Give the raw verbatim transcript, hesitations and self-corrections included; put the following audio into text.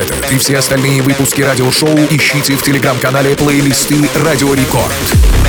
Этот и все остальные выпуски радиошоу ищите в телеграм-канале плейлисты Радио Рекорд.